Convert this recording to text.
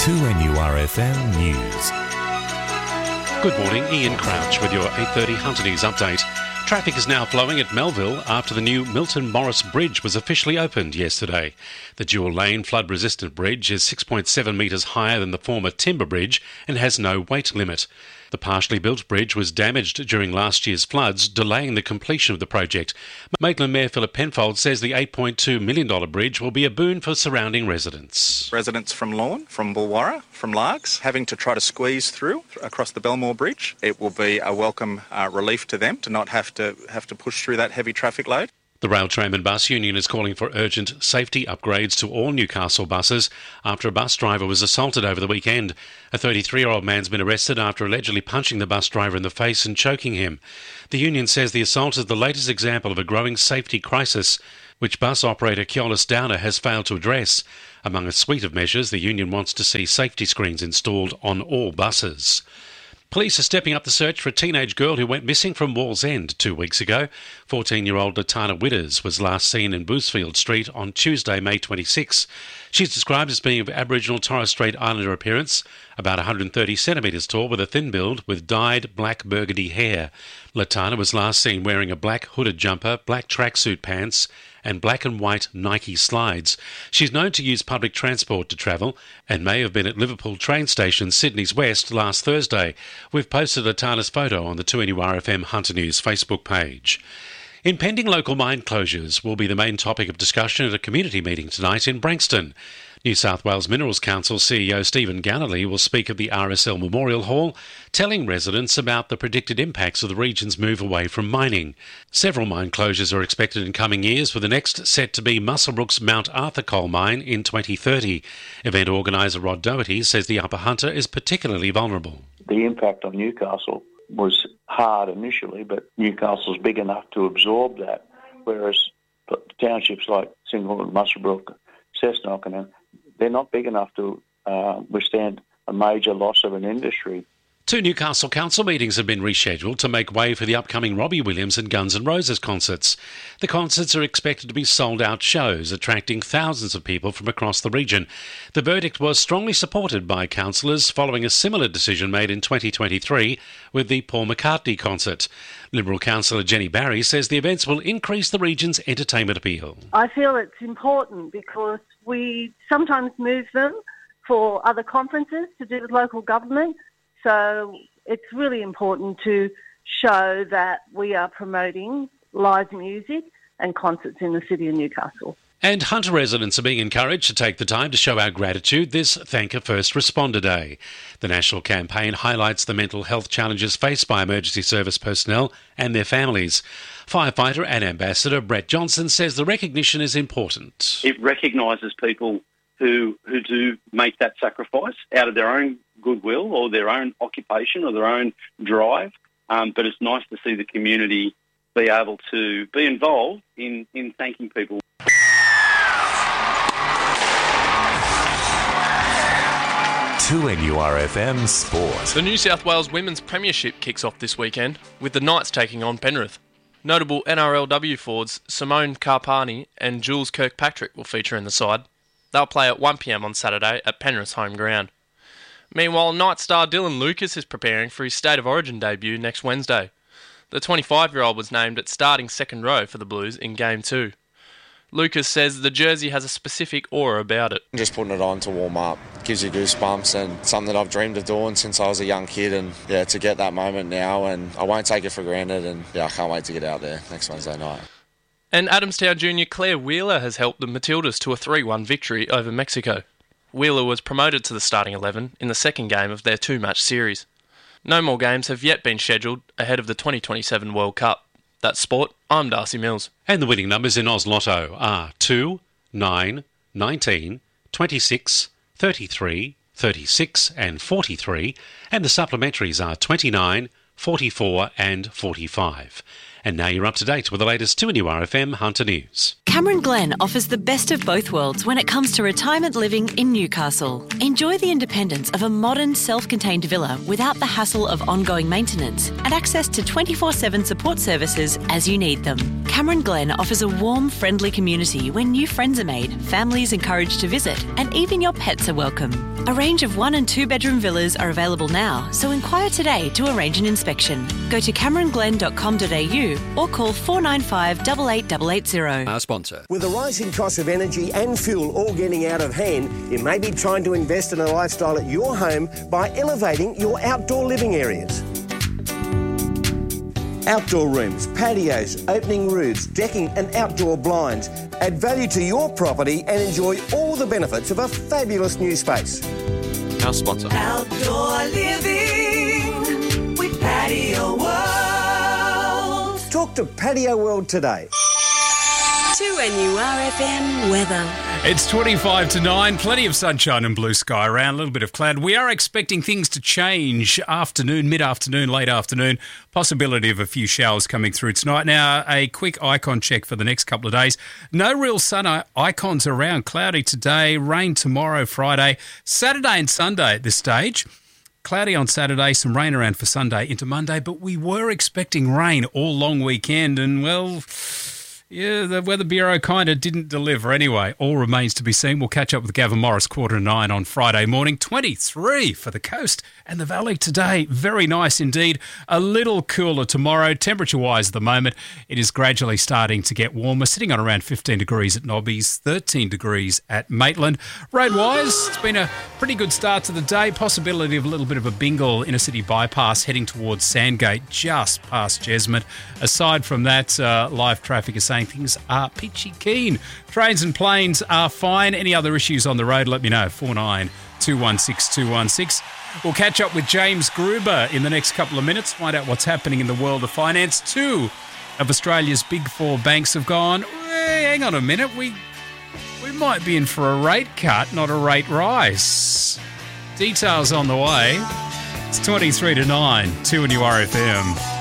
2NURFM News. Good morning, Ian Crouch with your 8:30 Hunter News update. Traffic is now flowing at Melville after the new Milton Morris Bridge was officially opened yesterday. The dual-lane flood-resistant bridge is 6.7 metres higher than the former timber bridge and has no weight limit. The partially built bridge was damaged during last year's floods, delaying the completion of the project. Maitland Mayor Philip Penfold says the $8.2 million bridge will be a boon for surrounding residents. Residents from Lorne, from Bulwarra, from Largs, having to try to squeeze through across the Belmore Bridge. It will be a welcome relief to them to not have to push through that heavy traffic load. The Rail, Tram and Bus Union is calling for urgent safety upgrades to all Newcastle buses after a bus driver was assaulted over the weekend. A 33-year-old man's been arrested after allegedly punching the bus driver in the face and choking him. The union says the assault is the latest example of a growing safety crisis, which bus operator Keolis Downer has failed to address. Among a suite of measures, the union wants to see safety screens installed on all buses. Police are stepping up the search for a teenage girl who went missing from Wallsend 2 weeks ago. 14-year-old Latana Witters was last seen in Boosfield Street on Tuesday, May 26. She's described as being of Aboriginal Torres Strait Islander appearance, about 130 centimetres tall with a thin build with dyed black burgundy hair. Latana was last seen wearing a black hooded jumper, black tracksuit pants and black and white Nike slides. She's known to use public transport to travel and may have been at Liverpool train station Sydney's West last Thursday. We've posted Latana's photo on the 2NURFM Hunter News Facebook page. Impending local mine closures will be the main topic of discussion at a community meeting tonight in Branxton. New South Wales Minerals Council CEO Stephen Gallagher will speak at the RSL Memorial Hall, telling residents about the predicted impacts of the region's move away from mining. Several mine closures are expected in coming years, with the next set to be Muswellbrook's Mount Arthur coal mine in 2030. Event organiser Rod Doherty says the Upper Hunter is particularly vulnerable. The impact on Newcastle was hard initially, but Newcastle's big enough to absorb that, whereas townships like Singleton, Muswellbrook, Cessnock, and they're not big enough to withstand a major loss of an industry. 2 Newcastle Council meetings have been rescheduled to make way for the upcoming Robbie Williams and Guns N' Roses concerts. The concerts are expected to be sold-out shows, attracting thousands of people from across the region. The verdict was strongly supported by councillors following a similar decision made in 2023 with the Paul McCartney concert. Liberal councillor Jenny Barry says the events will increase the region's entertainment appeal. I feel it's important because we sometimes move them for other conferences to do with local government. So it's really important to show that we are promoting live music and concerts in the city of Newcastle. And Hunter residents are being encouraged to take the time to show our gratitude this Thank a First Responder Day. The national campaign highlights the mental health challenges faced by emergency service personnel and their families. Firefighter and Ambassador Brett Johnson says the recognition is important. It recognises people who do make that sacrifice out of their own goodwill or their own occupation or their own drive. But it's nice to see the community be able to be involved in thanking people. To NURFM Sport. The New South Wales Women's Premiership kicks off this weekend, with the Knights taking on Penrith. Notable NRLW forwards Simone Carpani and Jules Kirkpatrick will feature in the side. They'll play at 1 p.m. on Saturday at Penrith's home ground. Meanwhile, Knights star Dylan Lucas is preparing for his State of Origin debut next Wednesday. The 25-year-old was named at starting second row for the Blues in Game 2. Lucas says the jersey has a specific aura about it. Just putting it on to warm up gives you goosebumps, and something that I've dreamed of doing since I was a young kid, and to get that moment now, and I won't take it for granted, and I can't wait to get out there next Wednesday night. And Adamstown junior Claire Wheeler has helped the Matildas to a 3-1 victory over Mexico. Wheeler was promoted to the starting 11 in the second game of their 2-match series. No more games have yet been scheduled ahead of the 2027 World Cup. That's sport. I'm Darcy Mills. And the winning numbers in Oz Lotto are 2, 9, 19, 26, 33, 36 and 43. And the supplementaries are 29, 44 and 45. And now you're up to date with the latest 2NURFM Hunter News. Cameron Glen offers the best of both worlds when it comes to retirement living in Newcastle. Enjoy the independence of a modern, self-contained villa without the hassle of ongoing maintenance and access to 24/7 support services as you need them. Cameron Glen offers a warm, friendly community where new friends are made, families encouraged to visit, and even your pets are welcome. A range of 1 and 2 bedroom villas are available now, so inquire today to arrange an inspection. Go to cameronglen.com.au or call 495 88880. Our sponsor. With the rising cost of energy and fuel all getting out of hand, you may be trying to invest in a lifestyle at your home by elevating your outdoor living areas. Outdoor rooms, patios, opening roofs, decking and outdoor blinds add value to your property and enjoy all the benefits of a fabulous new space. Our sponsor. Outdoor living with Patio World. Talk to Patio World today. 2NURFM weather. It's 25 to 9, plenty of sunshine and blue sky around, a little bit of cloud. We are expecting things to change afternoon, mid-afternoon, late afternoon. Possibility of a few showers coming through tonight. Now, a quick icon check for the next couple of days. No real sun icons around. Cloudy today, rain tomorrow, Friday, Saturday and Sunday at this stage. Cloudy on Saturday, some rain around for Sunday into Monday, but we were expecting rain all long weekend and, well... yeah, the Weather Bureau kind of didn't deliver anyway. All remains to be seen. We'll catch up with Gavin Morris 8:45 on Friday morning. 23 for the coast and the valley today. Very nice indeed. A little cooler tomorrow. Temperature-wise at the moment, it is gradually starting to get warmer, sitting on around 15 degrees at Nobby's, 13 degrees at Maitland. Road-wise, it's been a pretty good start to the day. Possibility of a little bit of a bingle inner city bypass heading towards Sandgate, just past Jesmond. Aside from that, live traffic is saying things are peachy keen. Trains and planes are fine. Any other issues on the road, let me know. 49216216. We'll catch up with James Gruber in the next couple of minutes, find out what's happening in the world of finance. 2 of Australia's big 4 banks have gone, hang on a minute, we might be in for a rate cut, not a rate rise. Details on the way. It's 23 to 9, 2NURFM.